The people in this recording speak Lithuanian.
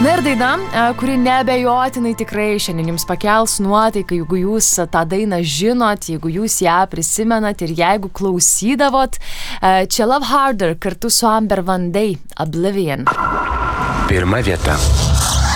Na ir daina, kuri neabejotinai tikrai šiandien jums pakels nuotaiką, jeigu jūs tą dainą žinot, jeigu jūs ją prisimenat ir jeigu klausydavot. Čia Love Harder kartu su Amber Van Day, Oblivion. Pirma vieta.